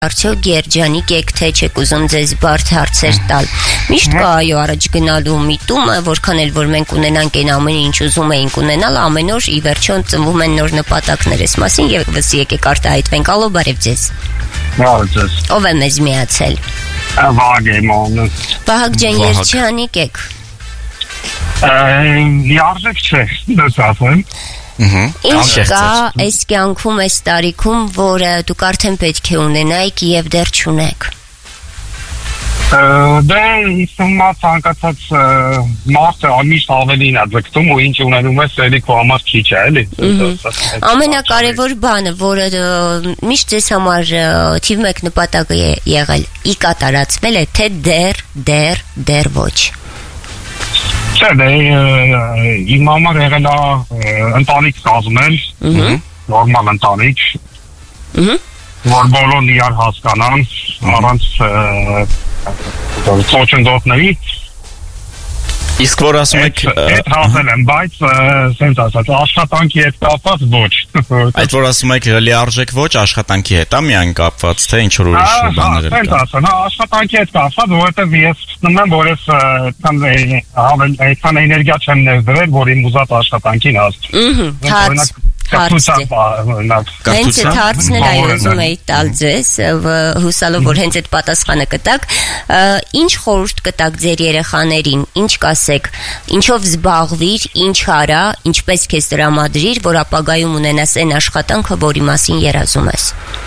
Արդյոք երջանիկ եք թե չեք ուզում ձեզ բարդ հարցեր տալ։ Միշտ կա այո առաջ գնալու միտումը, որքան էլ որ մենք ունենանք այն ամենը ինչ ուզում էինք ունենալ, ամեն օր ի վերջո ծնվում են նոր նպատակներ, այս մասին եւս եկեք արտահայտվենք։ Ալո, բարև ձեզ։ Բարև ձեզ։ Ով է մեզ միացել։ Վահագ եմ անում։ Վահագ ջան, երջանիկ եք։ Լիարժեք չէ, դες ասեմ։ Ինչ կա այս կյանքում, այս տարիքում, որը դուք արդեն պետք է ունենայիք եւ դեռ չունեք։ Դե իսումա ցանկացած մարդը ամիշտ ավելին է ձգտում ու ինչ ունենում է սերի քո համար քիչ է, էլի։ Ամենակարևոր բանը, որը միշտ ձեզ համար թիվ 1 նպատակը է եղել, ի կատարածվել է, թե դեռ ոչ։ Չէ, դե իմ համար եղել է ընտանիք կազմել, նորմալ ընտանիք, որ բոլորն իրար հասկանան, առանց ծոչնդոտների։ Իսկ որ ասում եք այդ հասել եմ, բայց սենց ասած աշխատանքի հետ կապված ոչ։ Այդ որ ասում եք լիարժեք ոչ աշխատանքի հետ, միայն կապված, թե ինչ որ ուրիշ բաներ են։ Սենց ասան, աշխատանքի հետ կապված, որովհետև ես նման որ ես այդքան էներգիա չեմ ներդրել, որ իմ ուզած աշխատանքին հասցնեմ։ Հենց այդ հարցն էլ այո ուզում էի տալ ձեզ, հուսալով որ հենց այդ պատասխանը կտաք, ինչ խորհուրդ կտաք ձեր երեխաներին, ինչ կասեք, ինչով զբաղվիր, ինչ արա, ինչպես քեզ տրամադրիր, որ ապագայում ունենաս այն աշխատանքը, որի մասին երազում ես։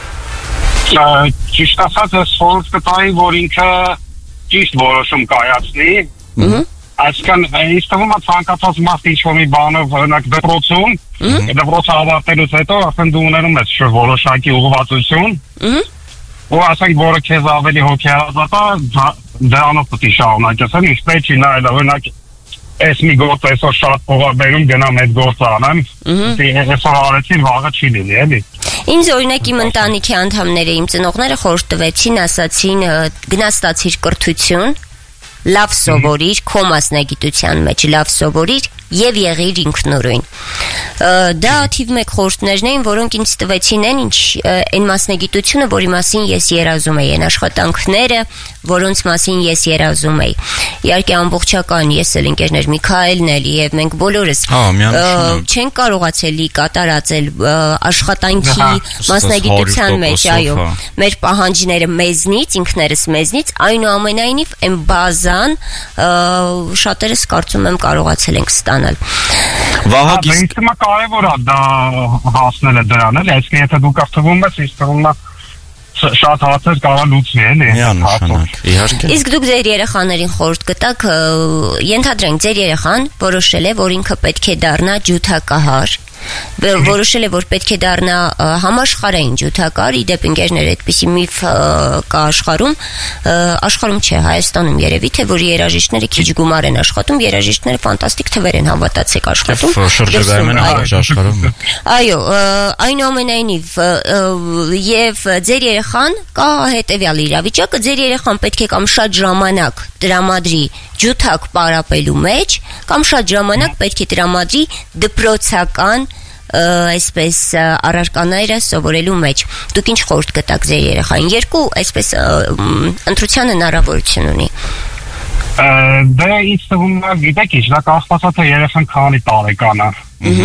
Ճիշտ ասած ես խորհուրդ կտայի, որ ինքը ճիշտ որոշում կայացնի, այսքան ինձ թվում է ցանկացած մարդ ինչ-որ մի բանով օրինակ դպրոցում, դպրոցը ավարտելուց հետո արդեն դու ունենում ես որոշակի ուղղվածություն, ու ասենք որը քեզ ավելի հոգեհարազատ է, դրանով պետք է շարունակես, ինչպես չի նայել, օրինակ այս մի գործ այսօր շատ փողաբերում գնամ այդ գործը անեմ, այսօր արեցի, վաղը չի լինի, էլի։ Ինձ օրինակ իմ ընտանիքի անդամները, իմ ծնողները խորհուրդ տվեցին, ասացին գնա ստացիր կրթություն, լավ սովորիր, քո մասնագիտության մեջ լավ սովորիր եւ եղիր ինքնուրույն։ Դա թիվ 1 խորհուրդներն էին, որոնք ինձ տվեցին այն մասնագիտությունը, որի մասին ես երազում էի, այն աշխատանքները, որոնց մասին ես երազում էի։ Իհարկե ամբողջական ես էլ ընկերներ Միքայելն էլ եւ մենք բոլորս չենք կարողացել կատարածել աշխատանքի մասնագիտության մեջ, այո, մեր պահանջները մեզնից, ինքներս մեզնից, այնուամենայնիվ այն բազան շատերս կարծում եմ կարողացել ենք ստանալ։ Վահագ, ինձ թվում է կարևոր է դա հասնելը դրան, էլի, այսինքն եթե դու կրթվում ես, ինձ թվում է շատ հարցեր կարող լուծվի, էլի։ Միանշանակ, իհարկե։ Իսկ դուք ձեր երեխաներին խորհուրդ կտաք, ենթադրենք ձեր երեխան որոշել է, որ ինքը պետք է դառնա ջութակահար, որոշել է, որ պետք է դառնա համաշխարհային ջութակահար, իդեպ ընկերներ այդպիսի միֆ կա աշխարհում չէ, Հայաստանում երևի թե որ երաժիշտները քիչ գումար են աշխատում, երաժիշտները ֆանտաստիկ թվեր են հավատացեք աշխատում։ Շրջագայում են ամբողջ աշխարհում։ Այո, այնուամենայնիվ եւ ձեր երեխան կա հետեւյալ իրավիճակը, ձեր երեխան պետք է կամ շատ ժամանակ տրամադրի ջութակ պարապելու մեջ, կամ շատ ժամանակ պետք է տրամադրի դպրոցական այսպես առարկաները սովորելու մեջ։ Դուք ինչ խորհուրդ կտաք ձեր երեխային։ Երկու այսպես ընտրության հնարավորություն ունի։ Դե ինձ թվում է, գիտեք ինչ, դա կախված է թե երեխան քանի տարեկան է։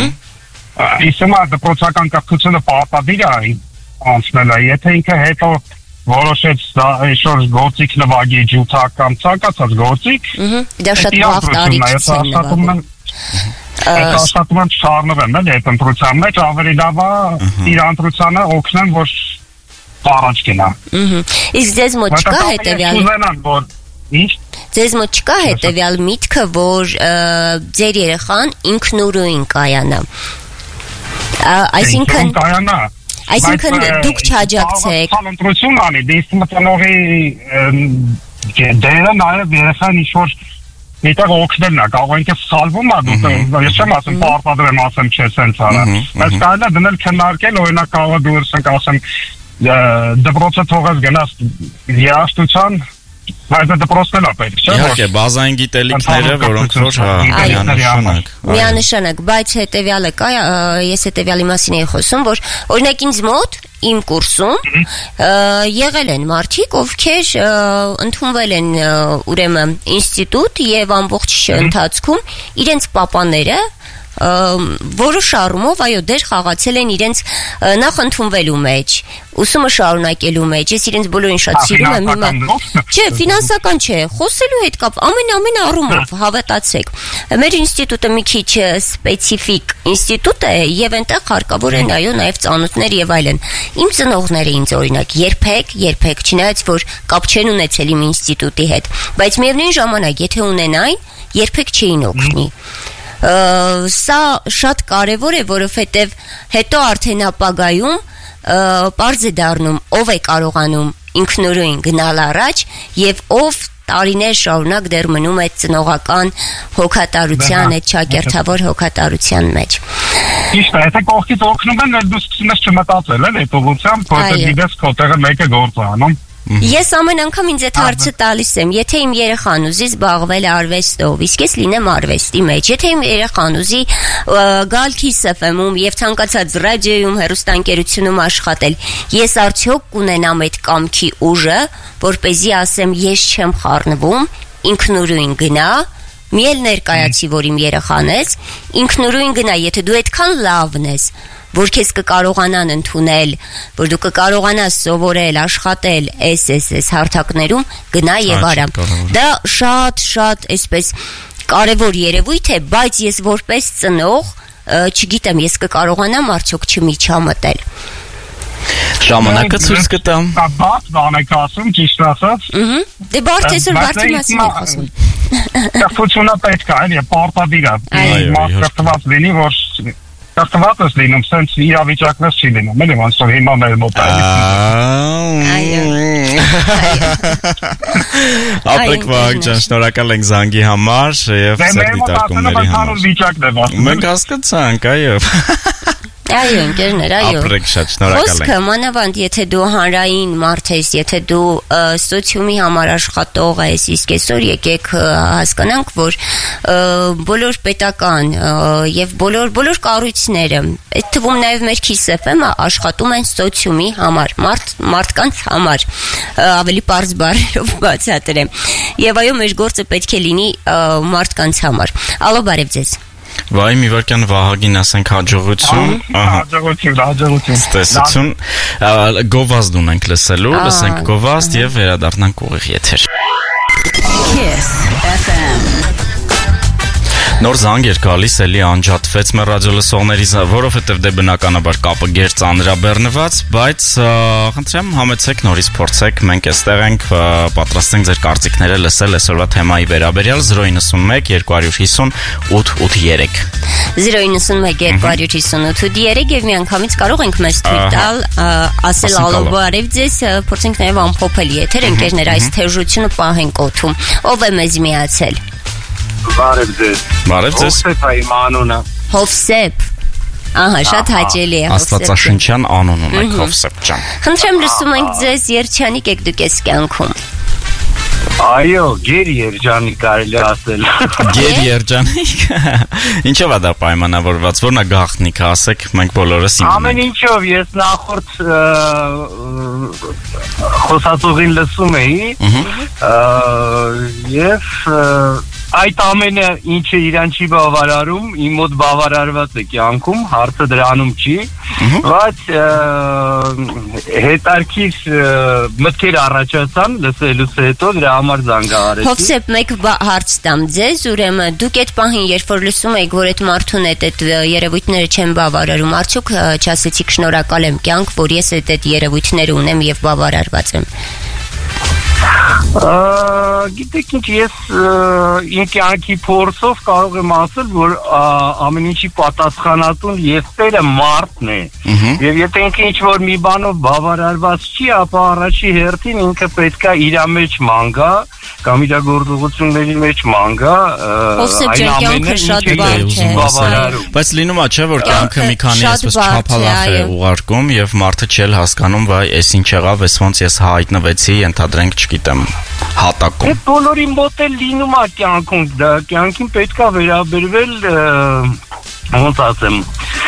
Իսկը դպրոցական կրթությունը պարտադիր է անցնել, եթե ինքը հետո որոշեց այսօր գործիք նվագի ջութակ կամ ցանկացած գործիք, դա շատ վաղ տարիքից է նվագում։ Այդ աշխատում եմ չառնվեմ, էլի այդ ընտրության մեջ ավելի լավ է իր ընտրությանը օգնեմ, որ առաջ գնա։ Իսկ ձեզ մոտ չկա հետևյալ Ձեզ մոտ չկա հետևյալ միտքը, որ ձեր երեխան ինքնուրույն կայանա։ Այսինքն դուք չաջակցեք։ Ընտրություն անի, դից մտնողի դերը նաև երեխան ինչ-որ Միտեղ օգնելն է, կարող ենք ես սալվում է, ես չեմ ասում պարտադրեմ, ասեմ չէ, սենց արա, բայց կարելի է դնել քննարկել, օրինակ կարող է դուրս ենք ասեմ դպրոցը թողես գնաս երաժշտության Բայց դա պրոստել է պետք, չէ՞։ Իհարկե, բազային գիտելիքները, որոնք որ միանշանակ։ Միանշանակ, բայց հետեւյալը կա, ես հետեւյալի մասին էի խոսում, որ օրինակ ինձ մոտ իմ կուրսում եղել են մարդիկ, ովքեր ընդունվել են ուրեմն ինստիտուտ եւ ամբողջ ընթացքում իրենց պապաները որոշ առումով այո դեր խաղացել են իրենց նախ ընդունվելու մեջ, ուսումը շարունակելու մեջ, ես իրենց բոլորին շատ սիրում եմ հիմա։ Չէ, ֆինանսական չէ, խոսելու հետ կապ ամեն առումով հավատացեք։ Մեր ինստիտուտը մի քիչ սպეციფიկ ինստիտուտ է եւ այնտեղ հարկավոր են այո նաեւ ծանոթներ եւ այլն։ Իմ ծնողները ինձ օրինակ երբեք չնայած որ կապ չեն ունեցել իմ ինստիտուտի հետ, բայց միևնույն ժամանակ եթե ունենային, երբեք չէին օգնի։ Սա շատ կարևոր է, որովհետև հետո արդեն ապագայում պարզ է դառնում ով է կարողանում ինքնուրույն գնալ առաջ եւ ով տարիներ շարունակ դեռ մնում է ծնողական հոգատարության, այդ ճակերտավոր հոգատարության մեջ։ Իսկ եթե կողքից օգնում են, դու սկսում ես չմտածել, էլի, ուղղությամբ, որտեղ գիտես քո տեղը մեկը գործ անում։ Ես ամեն անգամ ինձ այդ հարցը տալիս եմ, եթե իմ երեխան ուզի զբաղվել արվեստով, իսկ ես լինեմ արվեստի մեջ, եթե իմ երեխան ուզի գալ Kiss FM-ում եւ ցանկացած ռադիոյում, հեռուստաընկերությունում աշխատել, ես արդյոք կունենամ այդ կամքի ուժը, որպեսզի ասեմ ես չեմ խառնվում, ինքնուրույն գնա, մի էլ ներկայացի, որ իմ երեխան ես, ինքնուրույն գնա, եթե դու այդքան լավն ես, որ քեզ կկարողանան ընդունել, որ դու կկարողանաս սովորել, աշխատել այս հարթակներում, գնա եւ արա։ Դա շատ այսպես կարևոր երևույթ է, բայց ես որպես ծնող, չգիտեմ, ես կկարողանամ արդյոք չմիջամտել։ Ժամանակը ցույց կտա։ Բաց բանեք ասում, ճիշտ ասած։ Դե բարդ այսօր բարձի մասին է խոսում։ Դա պետք է, այլ պարտադիր է։ Մասկրտված լինի, որ Կրտված ես լինում, սենց իրավիճակնես չի լինում, էլի ոնց որ հիմա մեր մոտ է։ Ապրեք Վահագնյան, շնորհակալ ենք զանգի համար եւ սերտիտարկումների համար։ Մենք հասկացանք, այո։ Այո, ընկերներ, այո։ Ապրեք շատ, շնորհակալ ենք։ Խոսքը մանավանդ եթե դու հանրային մարդ ես, եթե դու սոցիումի համար աշխատող ես, իսկ այսօր եկեք հասկանանք, որ բոլոր պետական եւ բոլոր կառույցները, այդ թվում նաեւ մեր Kiss FM-ը աշխատում են սոցիումի համար, մարդկանց համար, ավելի պարզ բառերով բացատրեմ։ Եվ այո, մեր գործը պետք է լինի մարդկանց համար։ Ալո, բարև ձեզ։ Վայ մի վարքյան Վահագին ասենք հաջողություն, հաջողություն։ Տեսություն, գովազդ ունենք լսելու, լսենք գովազդ եւ վերադառնանք ուղիղ եթեր։ Kiss FM Նոր զանգ էր գալիս, էլի անջատվեց մեր ռադիոլսողների, որովհետև դե բնականաբար կապը գեր ծանրաբեռնված, բայց խնդրեմ համեցեք նորից փորձեք, մենք այստեղ ենք, պատրաստ ենք ձեր կարծիքները լսել այսօրվա թեմայի վերաբերյալ 091 250 883 091 250 եւ միանգամից կարող ենք մեզ թույլ տալ ասել ալո բարև ձեզ, փորձենք նաեւ ամփոփել եթեր, ընկերներ, այս թեժությունը պահենք օդում, ով է մեզ միացել։ Բարև ձեզ։ Բարև ձեզ։ Հովսեփ է իմ անունը։ Հովսեփ։ Ահա, շատ հաճելի է Հովսեփ։ Աստվածաշնչյան անուն ունեք Հովսեփ ջան։ Խնդրեմ լսում ենք ձեզ երջանիկ եք դուք այս կյանքում։ Այո, գեր երջանիկ կարելի ասել։ Գեր երջանիկ։ Ինչով է դա պայմանավորված, որն է գաղտնիքը, ասեք, մենք բոլորս իմ։ Ամեն ինչով ես նախորդ խոսածողին լսում էի, եւ այդ ամենը ինչը իրան չի բավարարում, իմ մոտ բավարարված է կյանքում, հարցը դրանում չի, բայց հետարքիր մտքեր առաջացան լսելուց հետո դրա համար զանգահարեցի։ Հովսեփ, մեկ հարց տամ ձեզ, ուրեմն դուք այդ պահին, երբ որ լսում եք, որ այդ մարդուն այդ երևույթները չեն բավարարում, արդյոք չասեցիք շնորհակալ եմ կյանք, որ ես այդ երևույթները ունեմ եւ բավարարված եմ։ Գիտեք ինչ, ես իմ կյանքի փորձով կարող եմ ասել, որ ամեն ինչի պատասխանատուն եւ տերը մարդն է։ Եվ եթե ինքը ինչ-որ մի բանով բավարարված չի, ապա առաջի հերթին ինքը պետք է իր մեջ ման գա կամ իրագործողությունների մեջ ման գա, այն ամենը շատ բարդ է։ Բայց լինում է չէ որ կյանքը մի քանի այսպես չափալախ է ուղարկում եւ մարդը չէ հասկանում, վայ, էս ինչ եղավ, էս ոնց ես հայտնվեցի, ընդհանրենք, չգիտեմ, հատակում։ Այդ բոլորի մոտ էլ լինում է կյանքում, դա կյանքին պետքա վերաբերվել, ոնց ասեմ,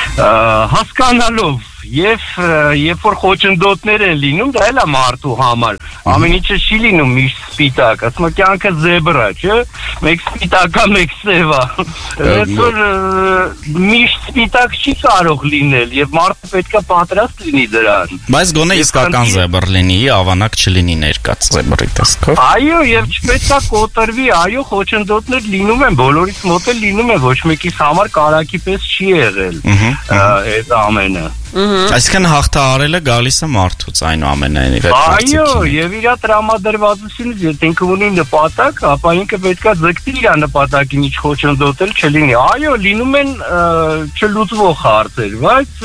հասկանալով Եվ երբ որ խոչընդոտներ են լինում, դա էլ է մարդու համար։ Ամեն ինչը չի լինում միշտ սպիտակ, ասում եմ կյանքը զեբրա, չէ՞։ Մեկ սպիտակա, մեկ սևա։ Այդ որ միշտ սպիտակ չի կարող լինել, եւ մարդը պետքա պատրաստ լինի դրան։ Բայց գոնե իսկական զեբր լինի, ավանակ չլինի ներկած զեբրի տեսքով։ Այո, եւ չպետքա կոտրվի, այո, խոչընդոտներ լինում են, բոլորից մոտ էլ լինում է, ոչ մեկիս համար կարակի պես չի եղել այդ ամենը։ Այսինքն հաղթահարելը գալիս է մարդուց այնուամենայնիվ։ Այո, եւ իր տրամադրվածությունից եթե ինքը ունի նպատակ, ապա ինքը պետքա ձգտի իր նպատակին ինչ խոչընդոտել չլինի։ Այո, լինում են չլուծվող հարցեր, բայց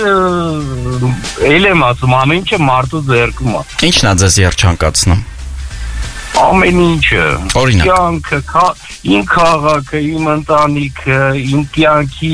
ել եմ ասում, ամեն ինչը մարդու ձեռքում է։ Ինչն է ձեզ երջանկացնում։ Ամեն ինչը։ Օրինակ։ Կյանքը, իմ քաղաքը, իմ ընտանիքը, իմ կյանքի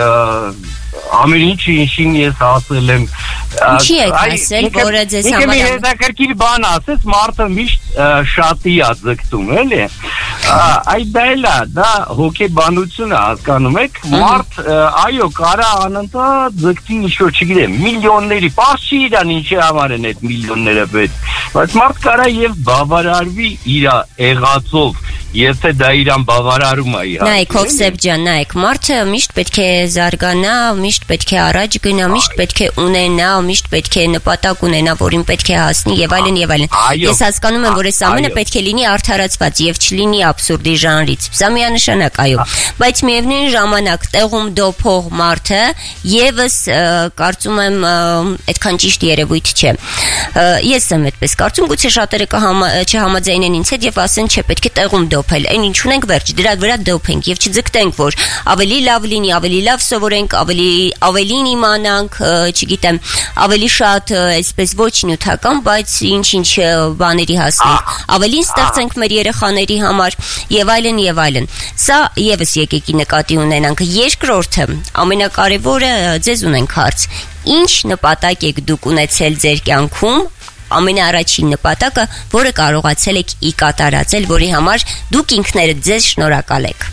ամեն ինչին ես ասել եմ։ Ինչի եք ասել, որը ձեզ համար։ Ինքը հետաքրքիր բան ասեց, մարդը միշտ շատի է ձգտում, էլի։ Այդ դա հոգեբանություն է, հասկանում եք, մարդ, այո, կարա անընդհատ ձգտի ինչ-որ, չգիտեմ, միլիոնների, պարզ չի իրան ինչի համար են այդ միլիոնները պետք, բայց մարդ կարա եւ բավարարվի իր եղածով, եթե դա իրան բավարարում է իհարկե։ Նայեք, Հովսեփ ջան, նայեք, մարդը միշտ պետք է զարգանա, միշտ պետք է առաջ գնա, միշտ պետք է ունենա, միշտ պետք է նպատակ ունենա, որին պետք է հասնի եւ այլն եւ այլն։ Ես հասկանում եմ, որ այս ամենը պետք է լինի արդարացված եւ չլինի աբսուրդի ժանրից։ Սա միանշանակ, այո, բայց միևնույն ժամանակ տեղում դոփող մարդը եւս կարծում եմ այդքան ճիշտ երևույթ չէ։ Ես եմ այդպես կարծում, գուցե շատերը չհամաձայնեն ինձ հետ եւ ասեն, չէ, պետք է տեղում դոփել, այն ինչ ունենք վերջ, դրա վրա դոփենք եւ չձգտենք, որ ավելի լավ լինի, ավելի լավ սովորենք, ավելին իմանանք, չգիտեմ, ավելի շատ այսպես ոչ նյութական, բայց ինչ բաների հասնենք, ավելին ստեղծենք մեր երեխաների համար եւ այլն եւ այլն։ Սա եւս եկեք նկատի ունենանք։ Երկրորդը, ամենակարևորը, ձեզ ունենք հարց։ Ինչ նպատակ եք դուք ունեցել ձեր կյանքում ամենաառաջին նպատակը, որը կարողացել եք կատարածել, որի համար դուք ինքներդ ձեզ շնորհակալ եք։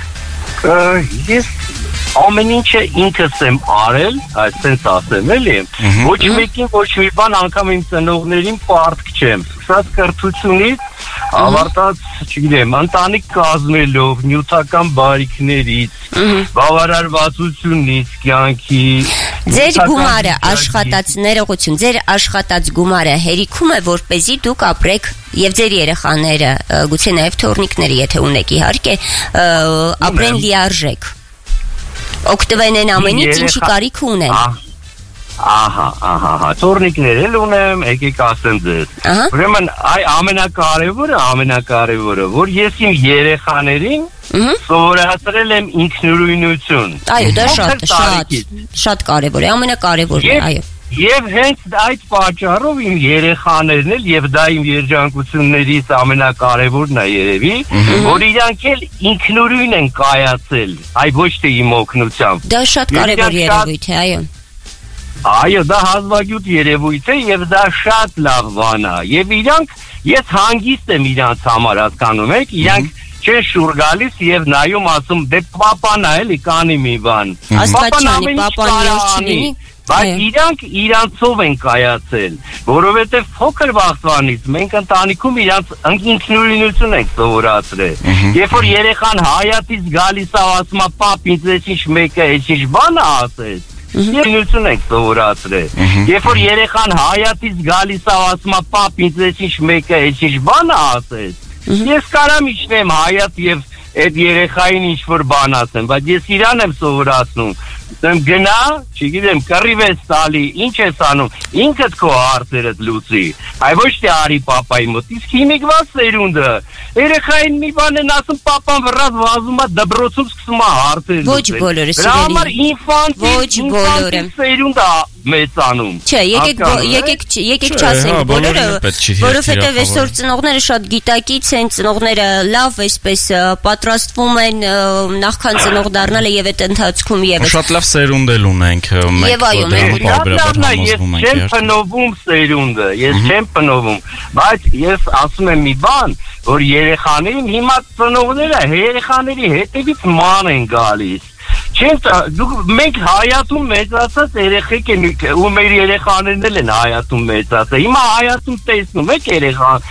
Ես ամեն ինչը ինքս եմ արել, այսպես ասեմ, էլի։ Ոչ մեկին ոչ մի բան անգամ իմ ծնողներին պարտք չեմ։ Սկսած կրթությունից, ավարտած, չգիտեմ, ընտանիք կազմելով, նյութական բարիքներից, բավարարվածությունից, կյանքի։ Ձեր գումարը աշխատած ներողություն, ձեր աշխատած գումարը հերիքում է, որպեսզի դուք ապրեք եւ ձեր երեխաները, գուցե նաեւ թորնիկները, եթե ունեք իհարկե, ապրեն լիարժեք։ Օգտվեն են ամենից, ինչի կարիք ունեն։ Ահա, թորնիկներ էլ ունեմ, եկեք ասեմ ձեզ։ Ուրեմն ամենակարևորը, որ ես իմ երեխաներին սովորացրել եմ ինքնուրույնություն։ Այո, դա շատ կարևոր է, ամենակարևորն է, այո։ Եվ հենց այդ պատճառով իմ երեխաներն էլ եւ դա իմ երջանկություններից ամենակարևորն է երևի, որ իրանք էլ ինքնուրույն են կայացել, այ ոչ թե իմ օգնությամբ։ Դա շատ կարևոր երևույթ է, այո։ Այո, դա հազվագյուտ երևույթ է եւ դա շատ լավ բան է։ Եվ իրանք, ես հանգիստ եմ իրանց համար, հասկանում եք, իրանք չեն շուր գալիս եւ նայում ասում, դե պապան է, էլի կանի մի բան։ Աստվածանի, պապան չլինի։ Բայց իրանք իրանցով են կայացել, որովհետև փոքր վաղտվանից մենք ընտանիքում իրանց ինքնուրույնություն ենք սովորացրել։ Երբ որ երեխան հայացից գալիս է ասում է պապ ինձ ինչ մեկը ինչ բան է ասեց, ինքնուրույնություն ենք սովորացրել։ Երբ որ երեխան հայացից գալիս է ասում է պապ ինձ ինչ մեկը ինչ բան է ասեց, ես կարամ իջնեմ հայաց եւ այդ երեխային ինչ որ բան ասեմ, բայց ես իրան եմ սովորացնում, Գնա, չգիտեմ, կռիվես տալի, ինչ ես անում, ինքդ քո հարցերդ լուծի, այ ոչ թե արի պապայի մոտ, իսկ հիմիկված սերունդը, երեխային մի բան են ասում, պապան վրազ վազում է դբրոցում սկսում է հարցեր լուծել, ոչ բոլորը դրա համար ինֆանտիլ սերունդ է մեծանում, չէ, եկեք չասենք բոլորը, որովհետև այսօր ծնողները շատ գիտակից են, ծնողները լավ այսպես պատրաստվում են նախքան ծնող դառնալը եւ այդ ընթացքում եւս շատ լավ սերունդ էլ ունենք եւ այո ես չեմ փնովում սերունդը, ես չեմ փնովում, բայց ես ասում եմ մի բան, որ երեխաներին հիմա ծնողները երեխաների հետևից ման են գալիս մենք հայատում մեծացած երեխեք են ու մեր երեխաներն էլ են հայատում մեծացած հիմա հայատում տեսնում եք երեխան